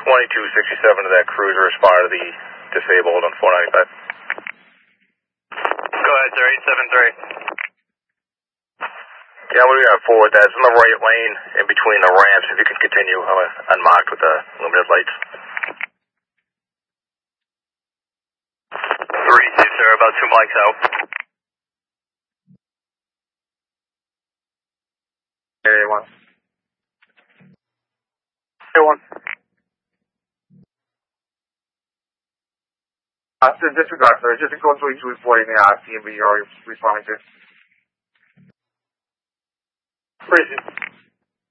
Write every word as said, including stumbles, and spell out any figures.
twenty-two sixty-seven to that cruiser, respond to the disabled on four ninety-five. Go ahead, sir, eight seven three. Yeah, what are we going to forward that? It's in the right lane in between the ramps. If you can continue uh, unmarked with the illuminated lights. Three two, sir, about two mics out. A one. A one. Uh, so disregard, sir. Just go through each reporting the uh, C M B you're responding to. Crazy.